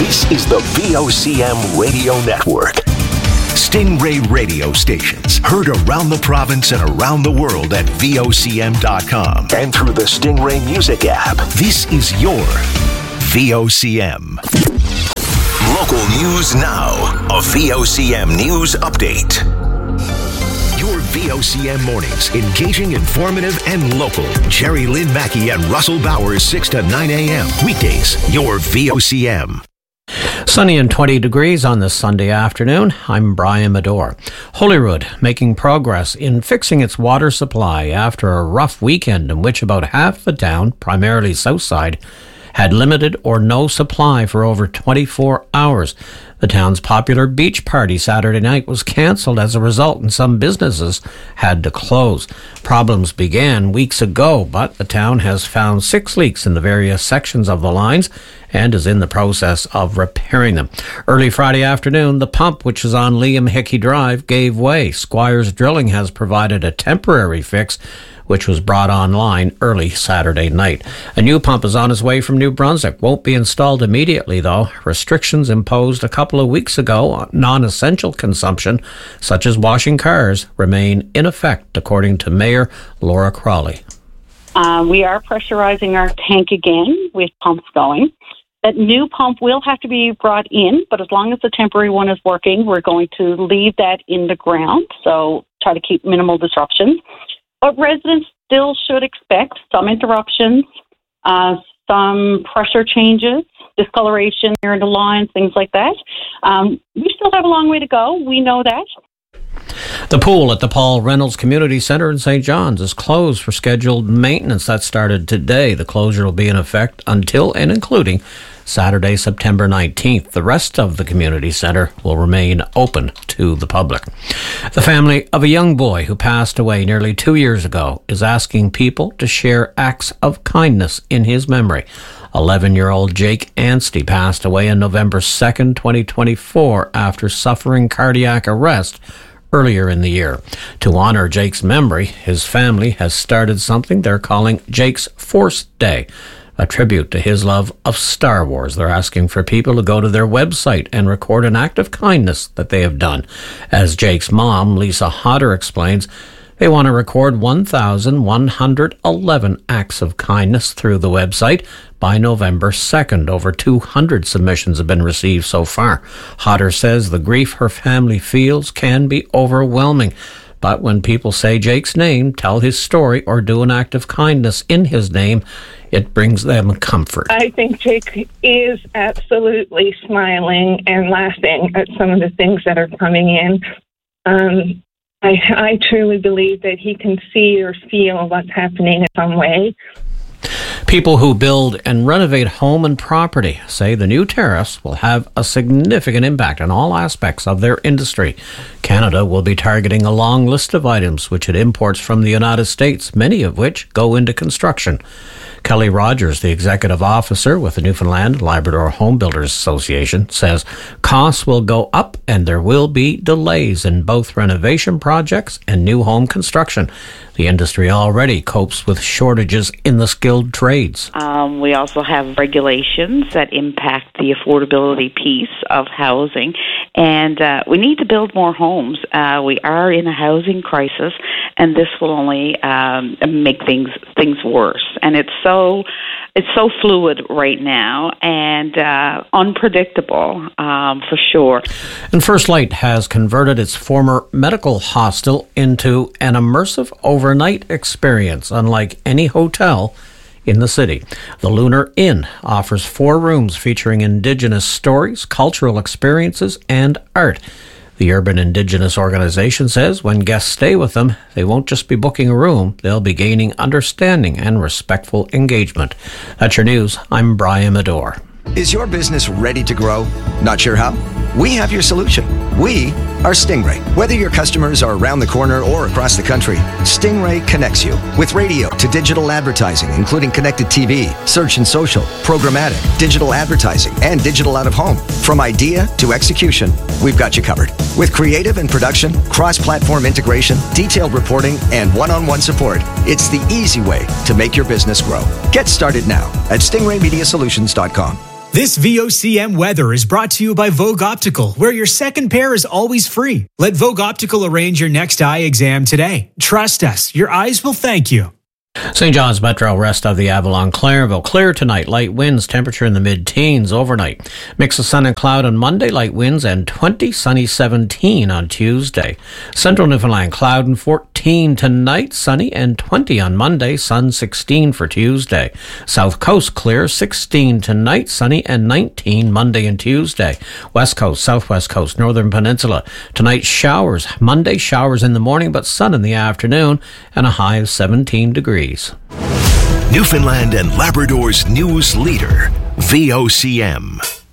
This is the VOCM Radio Network. Stingray radio stations heard around the province and around the world at VOCM.com and through the Stingray Music app. This is your VOCM. Local news now. A VOCM news update. Your VOCM mornings, engaging, informative, and local. Jerry Lynn Mackey and Russell Bowers, 6 to 9 a.m. Weekdays, your VOCM. Sunny and 20 degrees on this Sunday afternoon. I'm Brian Medore. Holyrood making progress in fixing its water supply after a rough weekend in which about half the town, primarily Southside, had limited or no supply for over 24 hours. The town's popular beach party Saturday night was cancelled as a result, and some businesses had to close. Problems began weeks ago, but the town has found 6 leaks in the various sections of the lines and is in the process of repairing them. Early Friday afternoon, the pump, which is on Liam Hickey Drive, gave way. Squires Drilling has provided a temporary fix, which was brought online early Saturday night. A new pump is on its way from New Brunswick. Won't be installed immediately, though. Restrictions imposed a couple of weeks ago on non-essential consumption, such as washing cars, remain in effect, according to Mayor Laura Crawley. We are pressurizing our tank again with pumps going. That new pump will have to be brought in, but as long as the temporary one is working, we're going to leave that in the ground, so try to keep minimal disruptions. But residents still should expect some interruptions, some pressure changes, discoloration here in the lines, things like that. We still have a long way to go. We know that. The pool at the Paul Reynolds Community Centre in St. John's is closed for scheduled maintenance. That started today. The closure will be in effect until and including Saturday, September 19th. The rest of the community centre will remain open to the public. The family of a young boy who passed away nearly 2 years ago is asking people to share acts of kindness in his memory. 11-year-old Jake Anstey passed away on November 2nd, 2024 after suffering cardiac arrest earlier in the year. To honor Jake's memory, his family has started something they're calling Jake's Force Day, a tribute to his love of Star Wars. They're asking for people to go to their website and record an act of kindness that they have done. As Jake's mom, Lisa Hodder, explains, they want to record 1,111 acts of kindness through the website by November 2nd. Over 200 submissions have been received so far. Hodder says the grief her family feels can be overwhelming. But when people say Jake's name, tell his story, or do an act of kindness in his name, it brings them comfort. I think Jake is absolutely smiling and laughing at some of the things that are coming in. I truly believe that he can see or feel what's happening in some way. People who build and renovate home and property say the new tariffs will have a significant impact on all aspects of their industry. Canada will be targeting a long list of items which it imports from the United States, many of which go into construction. Kelly Rogers, the executive officer with the Newfoundland Labrador Home Builders Association, says costs will go up and there will be delays in both renovation projects and new home construction. The industry already copes with shortages in the skilled trades. We also have regulations that impact the affordability piece of housing, and we need to build more homes. We are in a housing crisis, and this will only make things worse. And it's so fluid right now and unpredictable for sure. And First Light has converted its former medical hostel into an immersive overnight experience, unlike any hotel in the city. The Lunar Inn offers 4 rooms featuring Indigenous stories, cultural experiences, and art. The Urban Indigenous Organization says when guests stay with them, they won't just be booking a room, they'll be gaining understanding and respectful engagement. That's your news. I'm Brian Medore. Is your business ready to grow? Not sure how? We have your solution. We are Stingray. Whether your customers are around the corner or across the country, Stingray connects you with radio to digital advertising, including connected TV, search and social, programmatic, digital advertising, and digital out-of-home. From idea to execution, we've got you covered. With creative and production, cross-platform integration, detailed reporting, and one-on-one support, it's the easy way to make your business grow. Get started now at stingraymediasolutions.com. This VOCM weather is brought to you by Vogue Optical, where your second pair is always free. Let Vogue Optical arrange your next eye exam today. Trust us, your eyes will thank you. St. John's Metro, rest of the Avalon, Clairville. Clear tonight, light winds, temperature in the mid-teens overnight. Mix of sun and cloud on Monday, light winds and 20, sunny 17 on Tuesday. Central Newfoundland, cloud and 14 tonight, sunny and 20 on Monday, sun 16 for Tuesday. South Coast, clear, 16 tonight, sunny and 19 Monday and Tuesday. West Coast, Southwest Coast, Northern Peninsula. Tonight, showers. Monday, showers in the morning, but sun in the afternoon and a high of 17 degrees. Newfoundland and Labrador's news leader, VOCM.